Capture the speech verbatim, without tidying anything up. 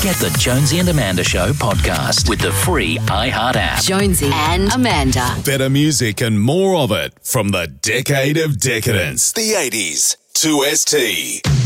Get the Jonesy and Amanda Show podcast with the free iHeart app. Jonesy and Amanda. Better music and more of it from the decade of decadence, the eighties to S T.